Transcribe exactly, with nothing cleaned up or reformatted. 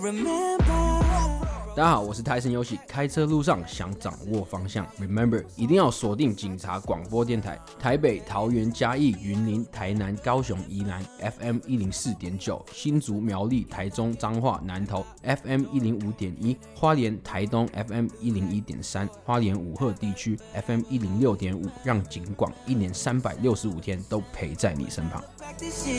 大家好，我是泰森游喜，开车路上想掌握方向 ，Remember 一定要锁定警察广播电台，台北、桃园、嘉义、云林、台南、高雄、宜兰 F M 一零四点九，新竹、苗栗、台中、彰化、南投 F M 一零五点一，花莲、台东 F M 一零一点三，花莲武鹤地区 F M 一零六点五，让警广一年三百六十五天都陪在你身旁。